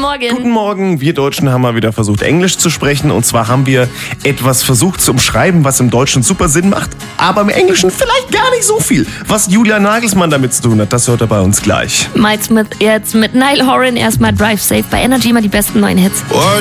Morgen. Guten Morgen. Wir Deutschen haben mal wieder versucht, Englisch zu sprechen. Und zwar haben wir etwas versucht zu umschreiben, was im Deutschen super Sinn macht, aber im Englischen vielleicht gar nicht so viel. Was Julia Nagelsmann damit zu tun hat, das hört er bei uns gleich. Mike Smith jetzt mit Niall Horan. Erstmal Drive Safe bei Energy, mal die besten neuen Hits.